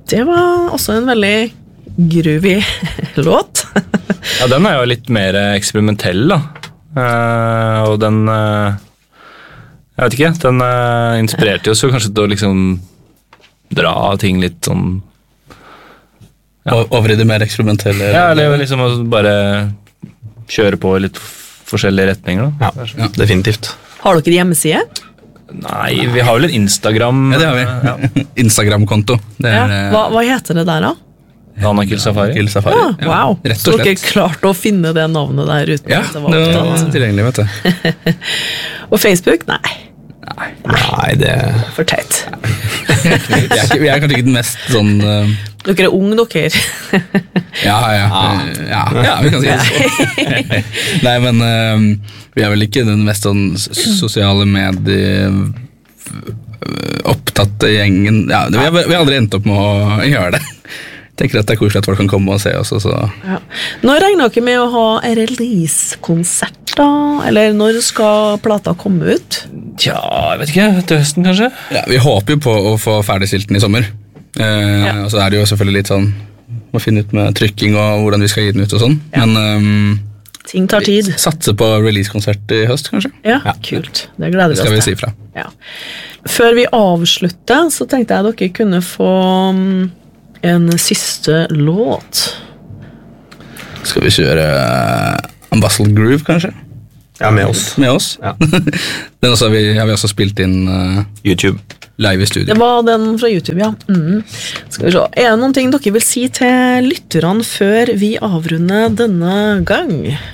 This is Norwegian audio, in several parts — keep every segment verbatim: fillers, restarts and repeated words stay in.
Det var også en veldig groovy låt. Ja, den er jo litt mer eksperimentell da. Uh, og den uh, jeg vet ikke, den uh, inspirerte oss jo kanskje til å liksom dra ting litt sånn ja. Over i det mer eksperimentelle. Ja, eller liksom å bare kjøre på i litt forskjellige retninger da. Ja, ja, definitivt. Har dere hjemmeside? Nei, vi har vel en Instagram. Ja, det har vi. Ja. Instagram-konto. Det er, ja. hva, hva heter det der da? Danakil Safari. Danakil Safari. Ja, wow, ja, rett så og slett. dere klarte å finne det navnet der uten ja, at det var det var opptatt. tilgjengelig, vet du. Og Facebook? Nei. Nei, Nei det... For teit. vi, er ikke, vi er kanskje ikke den mest sånn... Uh... Dere er unge, dere. ja, ja, ja, ja, vi kan si det så. Nei, men uh, vi er vel ikke den mest sånn sosiale medier opptatte gjengen. Ja, vi har, vi har aldri endt opp med å gjøre det. Tenker at det er koselig at folk kan komme og se oss. Så. Ja. Når regner dere med å ha release-konsert da? Eller når skal plata komme ut? Tja, jeg vet ikke, til høsten kanskje? Ja, vi håper jo på å få ferdigstilt den i sommer. Eh, ja. Og så er det jo selvfølgelig litt sånn å finne ut med trykking og hvordan vi skal gi den ut og sånn. Ja. Men um, ting tar tid. Satse på release-konsert i høst kanskje. Ja, ja. Kult. Det gleder vi oss til. Det skal vi si fra. Ja. Før vi avslutter så tenkte jeg at dere kunne få en siste låt. Skal vi kjøre uh, Ambassador Groove, kanskje? Ja, med oss. Med oss. Ja. Den også har vi, har vi også spilt inn uh, YouTube. Live i studio. Det var den fra YouTube, ja. Mm. Skal vi se. Er det noen ting dere vil si til lytterne før vi avrunder denne gang?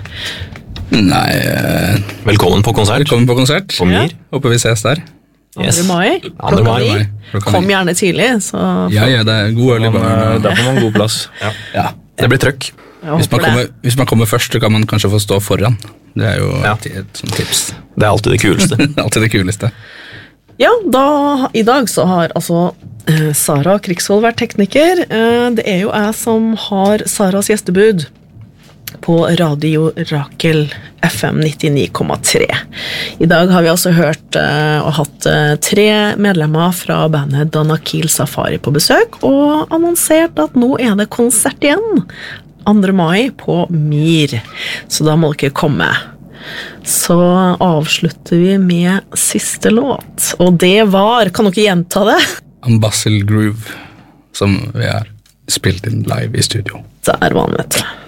Nei uh, Velkommen på konsert. Velkommen på konsert. På Mir. Ja. Håper vi ses der. Yes. andre mai, andre mai. mai. Kom gjerne tidlig, så ja, ja, det er god øl i baren. Da får man god plass. Ja. Ja. Det blir trøkk. Hvis man, kommer, hvis man kommer først, så kan man kanskje få stå foran. Det er jo ja. et, et sånt tips. Det er alltid det kuleste. alltid det kuleste. Ja, da, i dag så har altså eh, Sara Krigsvold vært tekniker. Eh, det er jo jeg som har Saras gjestebud på Radio Rakel F M nittini komma tre. I dag har vi også hørt uh, og hatt uh, tre medlemmer fra bandet Danakil Safari på besøk, og annonsert at nå er det konsert igjen andre mai på Mir. Så da må dere komme. Så avslutter vi med siste låt, og det var, kan dere gjenta det? Ambassador Groove, som vi har spilt inn live i studio. Der var den, vet du.